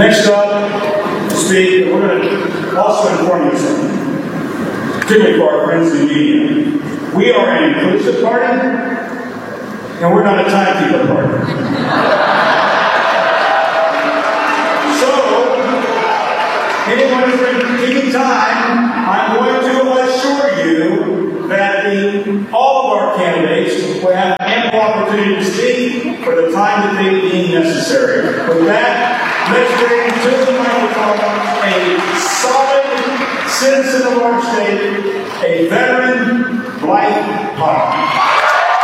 Next up to speak, we're going to also inform you something, particularly for our friends in the media. We are an inclusive party, and we're not a timekeeper party. So, anyone who's been keeping time, I'm going to assure you that all of our candidates will have ample opportunity to speak for the time that they deem necessary. With that, let's bring to the microphone a solid citizen of our state, a veteran, Blythe Park.